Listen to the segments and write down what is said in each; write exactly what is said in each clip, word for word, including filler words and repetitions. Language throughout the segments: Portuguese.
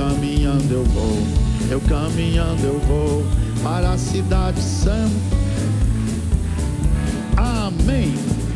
caminhando eu vou, eu caminhando eu vou para a cidade santa. Amém.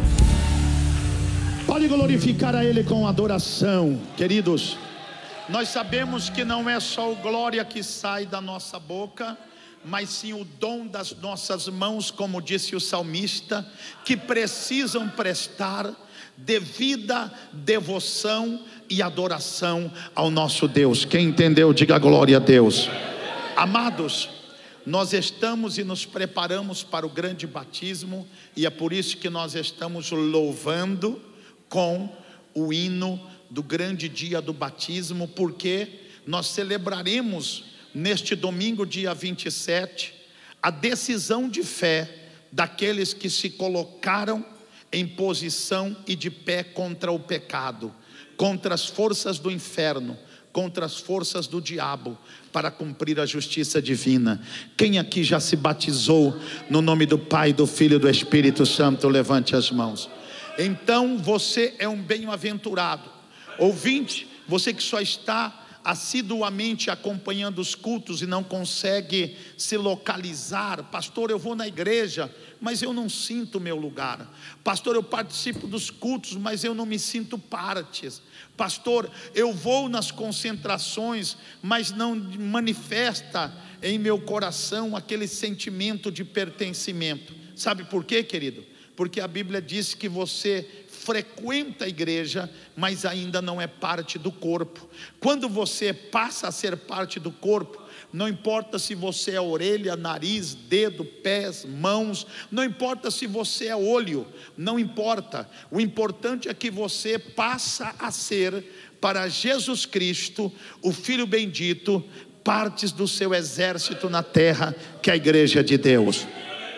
Pode glorificar a Ele com adoração. Queridos, nós sabemos que não é só o glória que sai da nossa boca, mas sim o dom das nossas mãos, como disse o salmista, que precisam prestar devida devoção e adoração ao nosso Deus. Quem entendeu, diga glória a Deus. Amados, nós estamos e nos preparamos para o grande batismo, e é por isso que nós estamos louvando com o hino do grande dia do batismo, porque nós celebraremos neste domingo, dia vinte e sete, a decisão de fé daqueles que se colocaram em posição e de pé contra o pecado, contra as forças do inferno, contra as forças do diabo, para cumprir a justiça divina. Quem aqui já se batizou no nome do Pai, do Filho e do Espírito Santo? Levante as mãos. Então você é um bem-aventurado ouvinte, você que só está assiduamente acompanhando os cultos e não consegue se localizar. Pastor, eu vou na igreja, mas eu não sinto meu lugar. Pastor, eu participo dos cultos, mas eu não me sinto parte. Pastor, eu vou nas concentrações, mas não manifesta em meu coração aquele sentimento de pertencimento. Sabe por quê, querido? Porque a Bíblia diz que você frequenta a igreja, mas ainda não é parte do corpo. Quando você passa a ser parte do corpo, não importa se você é orelha, nariz, dedo, pés, mãos, não importa se você é olho, não importa. O importante é que você passa a ser, para Jesus Cristo, o Filho bendito, partes do seu exército na terra, que é a igreja de Deus.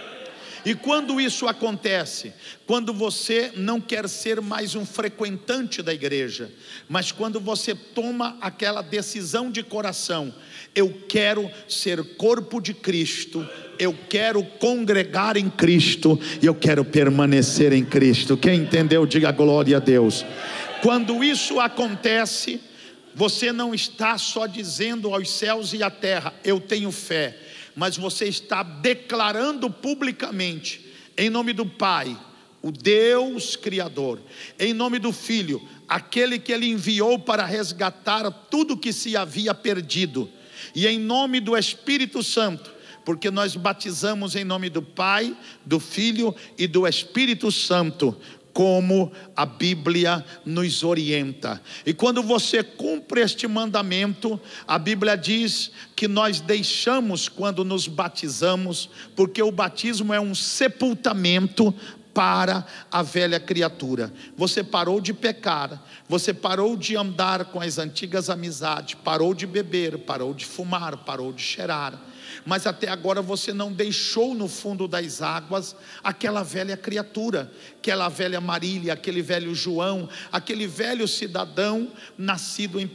E quando isso acontece? Quando você não quer ser mais um frequentante da igreja, mas quando você toma aquela decisão de coração: eu quero ser corpo de Cristo, eu quero congregar em Cristo, e eu quero permanecer em Cristo. Quem entendeu, diga glória a Deus. Quando isso acontece, você não está só dizendo aos céus e à terra: eu tenho fé, mas você está declarando publicamente, em nome do Pai, o Deus Criador, em nome do Filho, aquele que Ele enviou para resgatar tudo que se havia perdido, e em nome do Espírito Santo, porque nós batizamos em nome do Pai, do Filho e do Espírito Santo, como a Bíblia nos orienta. E quando você cumpre este mandamento, a Bíblia diz que nós deixamos quando nos batizamos, porque o batismo é um sepultamento para a velha criatura. Você parou de pecar, você parou de andar com as antigas amizades, parou de beber, parou de fumar, parou de cheirar, mas até agora você não deixou no fundo das águas aquela velha criatura, aquela velha Marília, aquele velho João, aquele velho cidadão nascido em